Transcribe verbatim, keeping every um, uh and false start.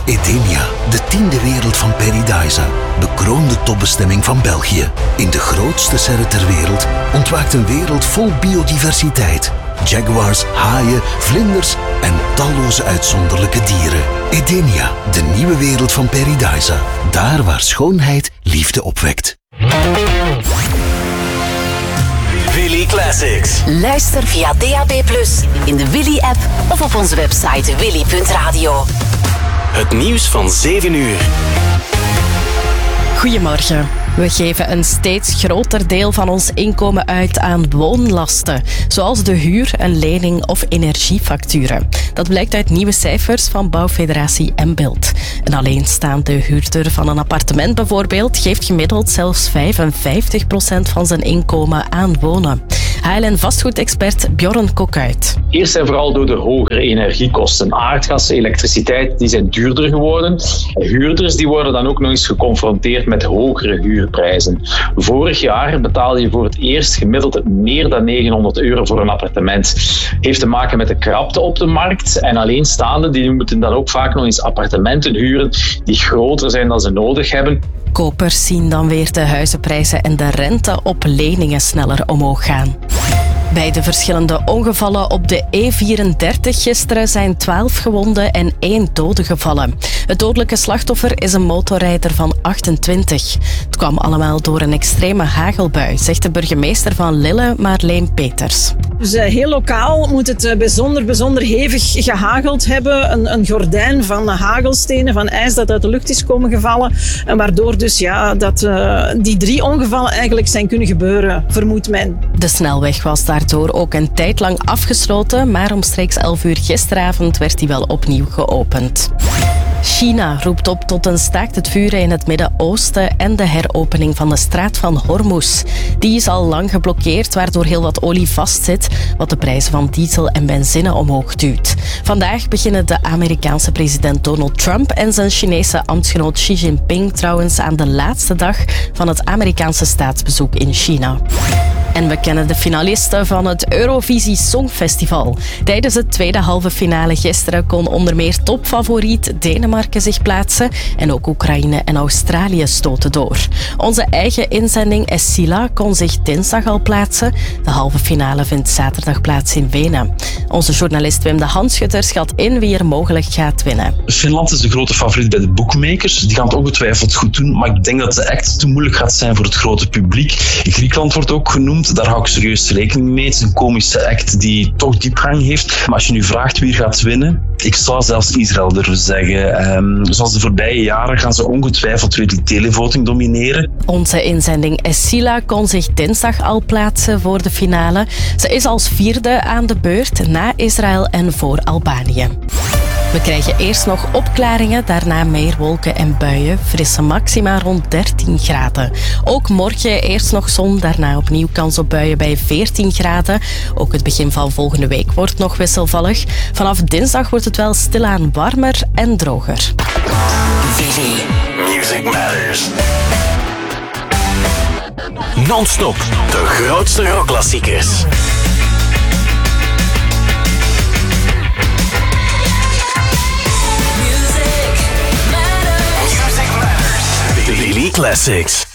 Edenia, de tiende wereld van Paradise, bekroonde topbestemming van België. In de grootste serre ter wereld ontwaakt een wereld vol biodiversiteit. Jaguars, haaien, vlinders en talloze uitzonderlijke dieren. Edenia, de nieuwe wereld van Paradise. Daar waar schoonheid liefde opwekt. Willy Classics. Luister via D A B plus, in de Willy-app of op onze website willy punt radio. Het nieuws van zeven uur. Goedemorgen. We geven een steeds groter deel van ons inkomen uit aan woonlasten, zoals de huur, een lening of energiefacturen. Dat blijkt uit nieuwe cijfers van Bouwfederatie Embilt. Een alleenstaande huurder van een appartement bijvoorbeeld geeft gemiddeld zelfs vijfenvijftig procent van zijn inkomen aan wonen. H L N-vastgoedexpert Bjorn Kokuit. Eerst en vooral door de hogere energiekosten. Aardgas, elektriciteit, die zijn duurder geworden. Huurders die worden dan ook nog eens geconfronteerd met hogere huurprijzen. Vorig jaar betaalde je voor het eerst gemiddeld meer dan negenhonderd euro voor een appartement. Heeft te maken met de krapte op de markt. En alleenstaanden die moeten dan ook vaak nog eens appartementen huren die groter zijn dan ze nodig hebben. Kopers zien dan weer de huizenprijzen en de rente op leningen sneller omhoog gaan. Bij de verschillende ongevallen op de E vierendertig gisteren zijn twaalf gewonden en één dode gevallen. Het dodelijke slachtoffer is een motorrijder van achtentwintig. Het kwam allemaal door een extreme hagelbui, zegt de burgemeester van Lille, Marleen Peters. Dus uh, heel lokaal moet het uh, bijzonder, bijzonder hevig gehageld hebben. Een, een gordijn van hagelstenen, van ijs dat uit de lucht is komen gevallen. En waardoor dus ja, dat, uh, die drie ongevallen eigenlijk zijn kunnen gebeuren, vermoedt men. De snelweg was daardoor ook een tijd lang afgesloten, maar omstreeks elf uur gisteravond werd die wel opnieuw geopend. China roept op tot een staakt het vuren in het Midden-Oosten en de heropening van de straat van Hormuz. Die is al lang geblokkeerd, waardoor heel wat olie vastzit, wat de prijzen van diesel en benzine omhoog duwt. Vandaag beginnen de Amerikaanse president Donald Trump en zijn Chinese ambtsgenoot Xi Jinping trouwens aan de laatste dag van het Amerikaanse staatsbezoek in China. En we kennen de finalisten van het Eurovisie Songfestival. Tijdens het tweede halve finale gisteren kon onder meer topfavoriet Denemarken zich plaatsen en ook Oekraïne en Australië stoten door. Onze eigen inzending Essila kon zich dinsdag al plaatsen. De halve finale vindt zaterdag plaats in Wenen. Onze journalist Wim de Hanschutter schat in wie er mogelijk gaat winnen. Finland is de grote favoriet bij de bookmakers. Die gaan het ongetwijfeld goed doen, maar ik denk dat de act te moeilijk gaat zijn voor het grote publiek. Griekenland wordt ook genoemd. Daar hou ik serieus rekening mee. Het is een komische act die toch diepgang heeft. Maar als je nu vraagt wie gaat winnen, ik zou zelfs Israël durven zeggen. Um, zoals de voorbije jaren gaan ze ongetwijfeld weer die televoting domineren. Onze inzending Essila kon zich dinsdag al plaatsen voor de finale. Ze is als vierde aan de beurt na Israël en voor Albanië. We krijgen eerst nog opklaringen, daarna meer wolken en buien. Frisse maxima rond dertien graden. Ook morgen eerst nog zon, daarna opnieuw kans op buien bij veertien graden. Ook het begin van volgende week wordt nog wisselvallig. Vanaf dinsdag wordt het wel stilaan warmer en droger. Willy. Music Matters. Non-stop, de grootste rockklassiekers. Willy Classics.